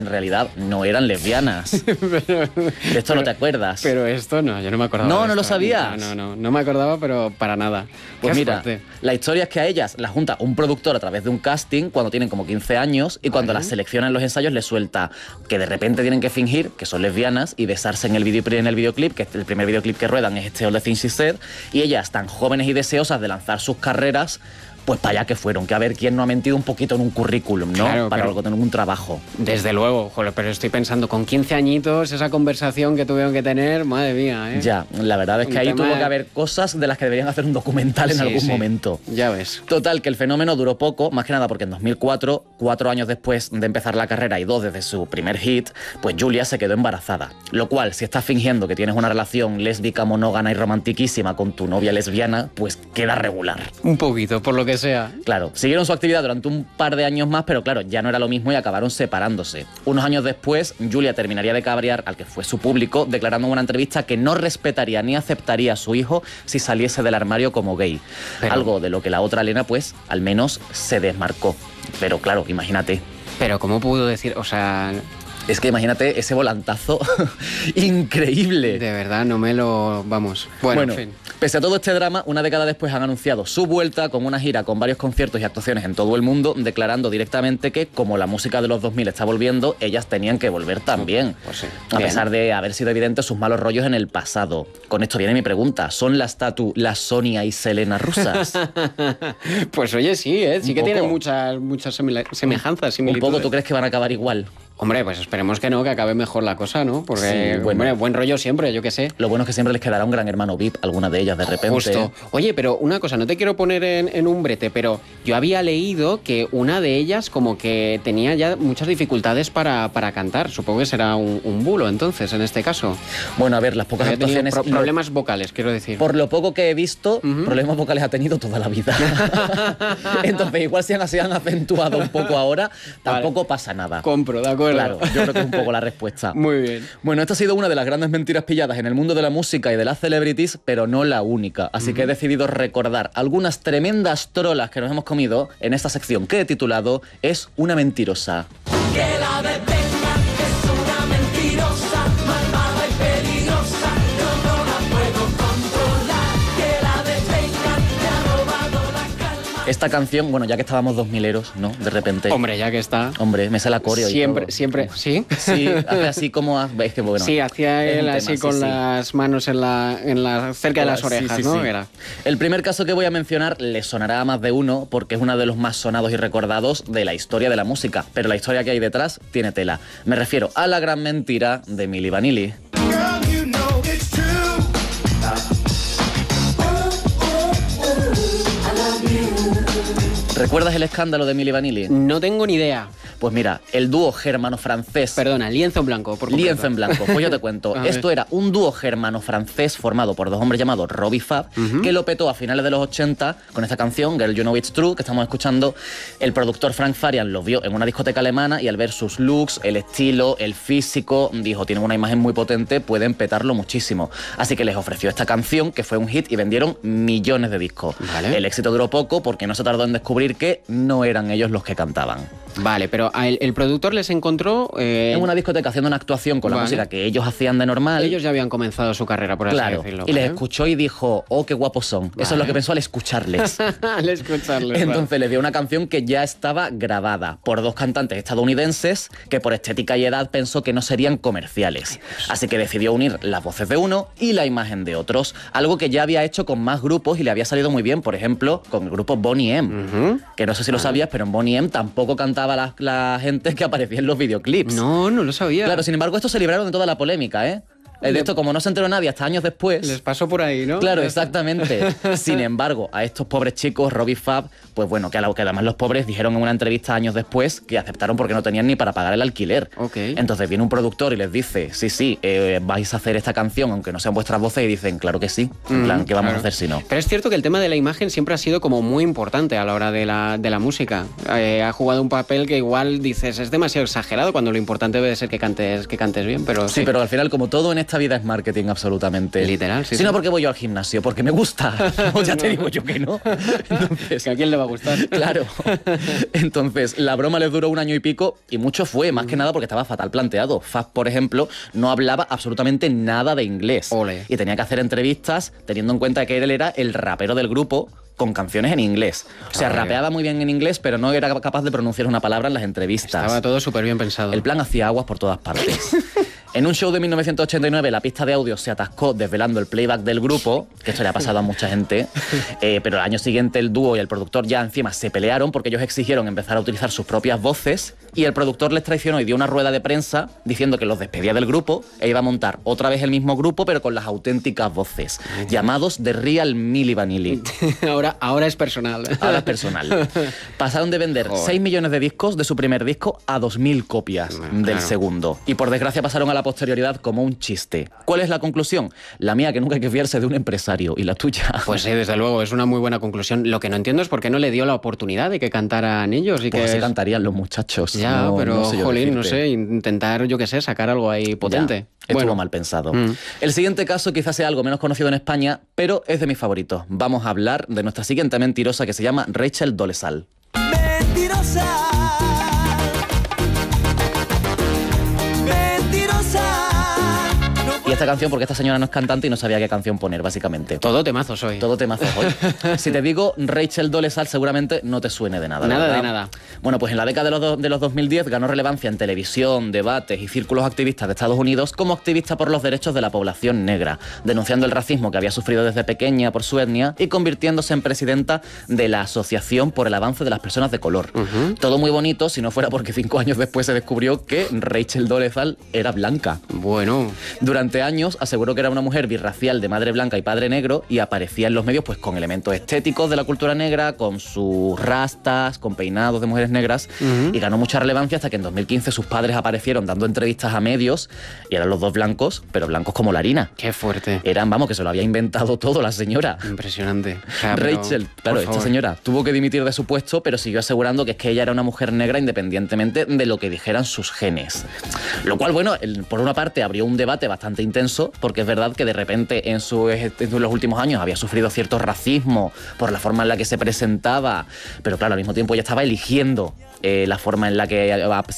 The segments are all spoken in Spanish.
en realidad no eran lesbianas. De esto no te acuerdas. Pero esto no, yo no me acordaba. No, de no lo esto. sabías. No me acordaba, pero para nada. Pues Qué mira, fuerte. la historia es que a ellas las junta un productor a través de un casting cuando tienen como 15 años y cuando las selecciona en los ensayos les suelta que de repente tienen que fingir que son lesbianas y besarse en el videoclip, que el primer videoclip que ruedan es este All the Things She Said, y ellas tan jóvenes y deseosas de lanzar sus carreras, pues para allá que fueron, que a ver quién no ha mentido un poquito en un currículum, ¿no? Claro, para pero- algo, tener un trabajo. Desde luego, joder, pero estoy pensando, con 15 añitos, esa conversación que tuvieron que tener, madre mía, ¿eh? Ya, la verdad es Un que ahí tema- tuvo que haber cosas de las que deberían hacer un documental en Sí, algún sí. momento. Ya ves. Total, que el fenómeno duró poco, más que nada porque en 2004, 4 años después de empezar la carrera y 2 desde su primer hit, pues Julia se quedó embarazada. Lo cual, si estás fingiendo que tienes una relación lésbica, monógama y romantiquísima con tu novia lesbiana, pues queda regular. Un poquito, por lo que sea. Claro, siguieron su actividad durante un par de años más, pero claro, ya no era lo mismo y acabaron separándose. Unos años después, Julia terminaría de cabrear al que fue su público, declarando en una entrevista que no respetaría ni aceptaría a su hijo si saliese del armario como gay. Pero- Algo de lo que la otra Elena, pues, al menos se desmarcó. Pero claro, imagínate. Pero ¿cómo pudo decir? O sea, Es que imagínate ese volantazo increíble. de verdad, no me lo... Vamos. Bueno, en fin. Pese a todo este drama, una década después han anunciado su vuelta con una gira con varios conciertos y actuaciones en todo el mundo, declarando directamente que, como la música de los 2000 está volviendo, ellas tenían que volver también. Pues sí. A Bien. pesar de haber sido evidentes sus malos rollos en el pasado. Con esto viene mi pregunta. ¿Son las Tatu, las Sonia y Selena rusas? Pues oye, sí, ¿eh? Sí Un que tienen poco. muchas semejanzas, ¿Un similitudes. poco tú crees que van a acabar igual? Hombre, pues esperemos que no, que acabe mejor la cosa, ¿no? Porque, Sí, bueno. hombre, buen rollo siempre, yo qué sé. Lo bueno es que siempre les quedará un gran hermano VIP, alguna de ellas de repente. Justo. Oye, pero una cosa, no te quiero poner en un brete, pero yo había leído que una de ellas como que tenía ya muchas dificultades para cantar. Supongo que será un bulo, entonces, en este caso. Bueno, a ver, las pocas Había tenido actuaciones... problemas vocales, quiero decir. Por lo poco que he visto, Ujú. problemas vocales ha tenido toda la vida. Entonces, igual si se han acentuado un poco ahora, tampoco pasa nada. Compro, de acuerdo. Claro, yo creo que es un poco la respuesta. Muy bien. Bueno, esta ha sido una de las grandes mentiras pilladas en el mundo de la música y de las celebrities, pero no la única. Así que he decidido recordar algunas tremendas trolas que nos hemos comido en esta sección que he titulado Es una mentirosa. Que la detengan, que es una mentirosa, malvada y peligrosa, yo no la puedo controlar. Que la detengan, me ha robado la calma. Esta canción, bueno, ya que estábamos 2000eros, ¿no? De repente. Hombre, ya que está. Hombre, me sale la coreo y Siempre, todo. siempre, ¿sí? Sí, hace así como... Es que bueno. Sí, hacía es un él tema, así sí, con sí. las manos cerca de las Sí, orejas, sí, ¿no? sí. Era. El primer caso que voy a mencionar le sonará a más de uno porque es uno de los más sonados y recordados de la historia de la música, pero la historia que hay detrás tiene tela. Me refiero a la gran mentira de Milli Vanilli. Girl, you know it's true. ¿Recuerdas el escándalo de Milli Vanilli? No tengo ni idea. Pues mira, el dúo germano-francés... Perdona, lienzo en blanco, por completo. Lienzo en blanco. Pues yo te cuento. A ver. Esto era un dúo germano-francés formado por dos hombres llamados Rob y Fab, que lo petó a finales de los 80 con esta canción, Girl You Know It's True, que estamos escuchando. El productor Frank Farian los vio en una discoteca alemana y al ver sus looks, el estilo, el físico, dijo, tienen una imagen muy potente, pueden petarlo muchísimo. Así que les ofreció esta canción, que fue un hit y vendieron millones de discos. Vale. El éxito duró poco porque no se tardó en descubrir que no eran ellos los que cantaban. Vale, pero el productor les encontró... En una discoteca haciendo una actuación con la Vale. música que ellos hacían de normal. Ellos ya habían comenzado su carrera, por así Claro, decirlo. y les ¿vale? escuchó y dijo, oh, qué guapos son. Eso es Vale. lo que pensó al escucharles. Al escucharles. Entonces les dio una canción que ya estaba grabada por dos cantantes estadounidenses que por estética y edad pensó que no serían comerciales. Así que decidió unir las voces de uno y la imagen de otros. Algo que ya había hecho con más grupos y le había salido muy bien, por ejemplo, con el grupo Boney M. Ujú. Que no sé si lo sabías, pero en Boney M tampoco cantaba la gente que aparecía en los videoclips. No, no lo sabía. Claro, sin embargo, estos se libraron de toda la polémica, ¿eh? De esto, como no se enteró nadie hasta años después... Les pasó por ahí, ¿no? Claro, exactamente. Sin embargo, a estos pobres chicos, Rob y Fab, pues bueno, que además los pobres dijeron en una entrevista años después que aceptaron porque no tenían ni para pagar el alquiler. Ok. Entonces viene un productor y les dice, sí, vais a hacer esta canción aunque no sean vuestras voces, y dicen, claro que sí. En plan, ¿qué vamos Claro. a hacer si no? Pero es cierto que el tema de la imagen siempre ha sido como muy importante a la hora de la música. Ha jugado un papel que igual dices es demasiado exagerado cuando lo importante debe ser que cantes bien, pero Sí, pero al final, como todo en esta vida es marketing absolutamente. Literal, sí, Si no, sí. porque voy yo al gimnasio, porque me gusta. No, ya te digo yo que no. Entonces, ¿Que a quién le va a gustar? claro. Entonces, la broma les duró 1 año y pico y mucho fue, más que nada porque estaba fatal planteado. Fab, por ejemplo, no hablaba absolutamente nada de inglés. Ole. Y tenía que hacer entrevistas teniendo en cuenta que él era el rapero del grupo con canciones en inglés. O sea, Joder. rapeaba muy bien en inglés, pero no era capaz de pronunciar una palabra en las entrevistas. Estaba todo súper bien pensado. El plan hacía aguas por todas partes. En un show de 1989, la pista de audio se atascó desvelando el playback del grupo, que esto le ha pasado a mucha gente, pero el año siguiente el dúo y el productor ya encima se pelearon porque ellos exigieron empezar a utilizar sus propias voces y el productor les traicionó y dio una rueda de prensa diciendo que los despedía del grupo e iba a montar otra vez el mismo grupo, pero con las auténticas voces, llamados The Real Milli Vanilli. ahora es personal. Ahora es personal. Pasaron de vender Joder. 6 millones de discos de su primer disco a 2.000 copias del claro. segundo. Y por desgracia pasaron a la posterioridad como un chiste. ¿Cuál es la conclusión? La mía, que nunca hay que fiarse de un empresario. ¿Y la tuya? Pues sí, desde luego, es una muy buena conclusión. Lo que no entiendo es por qué no le dio la oportunidad de que cantaran ellos. Y Pues que así cantarían los muchachos. Ya, No- pero, no sé yo jolín, no decirte. sé, intentar, yo qué sé, sacar algo ahí potente. Ya, estuvo mal pensado. Mm. El siguiente caso quizás sea algo menos conocido en España, pero es de mis favoritos. Vamos a hablar de nuestra siguiente mentirosa que se llama Rachel Dolezal. Mentirosa. Mentirosa. Y esta canción, porque esta señora no es cantante y no sabía qué canción poner, básicamente. Todo temazo soy. Todo temazo hoy. Si te digo Rachel Dolezal, seguramente no te suene de nada. Nada ¿verdad? de nada. Bueno, pues en la década de los 2010 ganó relevancia en televisión, debates y círculos activistas de Estados Unidos como activista por los derechos de la población negra, denunciando el racismo que había sufrido desde pequeña por su etnia y convirtiéndose en presidenta de la Asociación por el Avance de las Personas de Color. Todo muy bonito, si no fuera porque 5 años después se descubrió que Rachel Dolezal era blanca. Bueno, Durante años aseguró que era una mujer birracial de madre blanca y padre negro y aparecía en los medios pues con elementos estéticos de la cultura negra, con sus rastas, con peinados de mujeres negras y ganó mucha relevancia hasta que en 2015 sus padres aparecieron dando entrevistas a medios y eran los dos blancos, pero blancos como la harina. qué fuerte. Eran, vamos, que se lo había inventado todo la señora. Impresionante. O sea, pero, Rachel, por claro, esta favor. señora tuvo que dimitir de su puesto, pero siguió asegurando que es que ella era una mujer negra independientemente de lo que dijeran sus genes. Lo cual, bueno, por una parte abrió un debate bastante intenso, porque es verdad que de repente en los últimos años había sufrido cierto racismo por la forma en la que se presentaba, pero claro, al mismo tiempo ella estaba eligiendo la forma en la que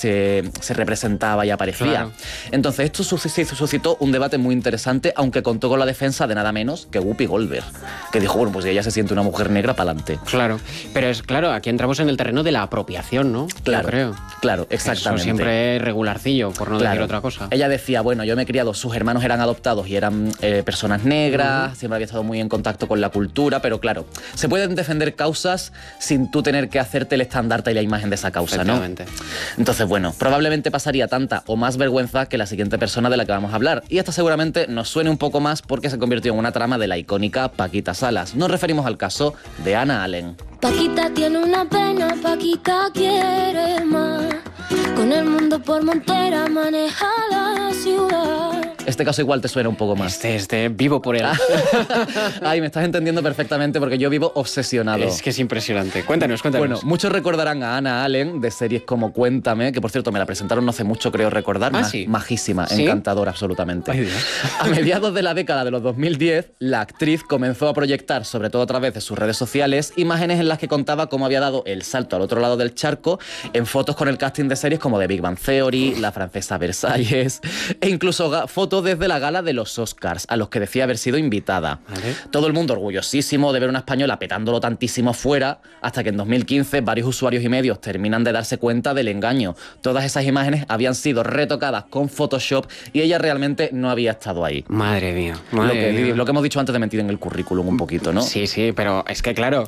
se representaba y aparecía. Claro. Entonces esto suscitó un debate muy interesante, aunque contó con la defensa de nada menos que Whoopi Goldberg, que dijo, bueno, pues si ella se siente una mujer negra, pa'lante. Claro, pero es claro, aquí entramos en el terreno de la apropiación, ¿no? Claro, Yo creo. claro, exactamente. Eso siempre es regularcillo, por no decir otra cosa. Ella decía, bueno, yo me he criado, sus hermanos eran adoptados y eran personas negras, siempre había estado muy en contacto con la cultura, pero claro, se pueden defender causas sin tú tener que hacerte el estandarte y la imagen de esa causa, ¿no? Efectivamente. Entonces, bueno, probablemente pasaría tanta o más vergüenza que la siguiente persona de la que vamos a hablar. Y esta seguramente nos suene un poco más porque se convirtió en una trama de la icónica Paquita Salas. Nos referimos al caso de Anna Allen. Paquita tiene una pena, Paquita quiere más. Con el mundo por montera maneja la ciudad. Este caso igual te suena un poco más. Vivo por él. Ay, me estás entendiendo perfectamente porque yo vivo obsesionado. Es que es impresionante. Cuéntanos. Bueno, muchos recordarán a Anna Allen de series como Cuéntame, que por cierto me la presentaron no hace mucho, creo recordar. Sí. Majísima, ¿Sí? encantadora absolutamente. Ay, Dios. A mediados de la década de los 2010, la actriz comenzó a proyectar, sobre todo a través de sus redes sociales, imágenes en las que contaba cómo había dado el salto al otro lado del charco en fotos con el casting de series como The Big Bang Theory, La Francesa Versalles e incluso fotos desde la gala de los Oscars, a los que decía haber sido invitada. Vale. Todo el mundo orgullosísimo de ver una española petándolo tantísimo fuera, hasta que en 2015 varios usuarios y medios terminan de darse cuenta del engaño. Todas esas imágenes habían sido retocadas con Photoshop y ella realmente no había estado ahí. Madre mía. Lo que hemos dicho antes de mentir en el currículum un poquito, ¿no? Sí, pero es que claro,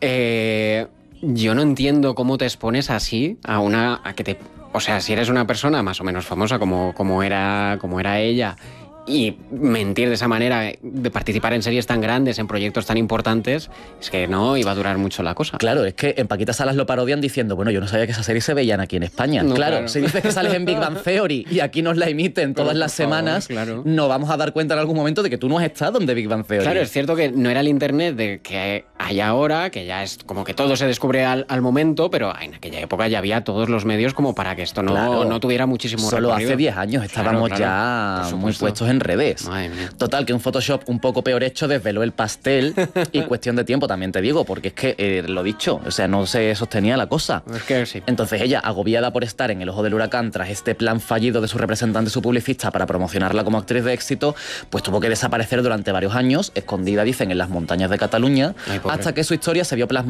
yo no entiendo cómo te expones así a que te... O sea, si eres una persona más o menos famosa como era ella, y mentir de esa manera, de participar en series tan grandes, en proyectos tan importantes, es que no iba a durar mucho la cosa. Claro, es que en Paquita Salas lo parodian diciendo, bueno, yo no sabía que esas series se veían aquí en España. No, claro, claro. si dices que sales en Big Bang Theory y aquí nos la emiten Pero, todas por las favor, semanas, claro. nos vamos a dar cuenta en algún momento de que tú no has estado en The Big Bang Theory. Claro, es cierto que no era el internet de que hay ahora, que ya es como que todo se descubre al momento, pero en aquella época ya había todos los medios como para que esto Claro. no tuviera muchísimo Solo recorrido. hace 10 años estábamos Claro, ya por muy supuesto. puestos en en redes. Madre mía. Total, que un Photoshop un poco peor hecho desveló el pastel y cuestión de tiempo, también te digo, porque es que, lo dicho, o sea, no se sostenía la cosa. Es que sí. Entonces ella, agobiada por estar en el ojo del huracán tras este plan fallido de su representante y su publicista para promocionarla como actriz de éxito, pues tuvo que desaparecer durante varios años, escondida, dicen, en las montañas de Cataluña, Ay, pobre. hasta que su historia se vio plasmada